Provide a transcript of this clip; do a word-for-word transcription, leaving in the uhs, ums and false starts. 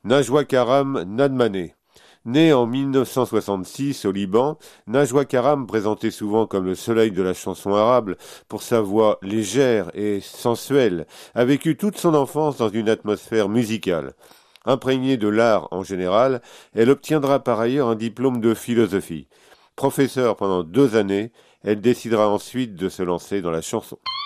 Najwa Karam Nadmané. Né en mille neuf cent soixante-six au Liban, Najwa Karam, présenté souvent comme le soleil de la chanson arabe pour sa voix légère et sensuelle, a vécu toute son enfance dans une atmosphère musicale. Imprégnée de l'art en général, elle obtiendra par ailleurs un diplôme de philosophie. Professeure pendant deux années, elle décidera ensuite de se lancer dans la chanson.